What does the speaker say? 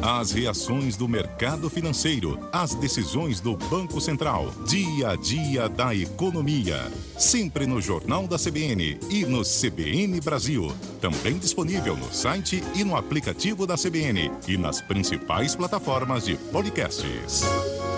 As reações do mercado financeiro, as decisões do Banco Central, dia a dia da economia. Sempre no Jornal da CBN e no CBN Brasil. Também disponível no site e no aplicativo da CBN e nas principais plataformas de podcasts.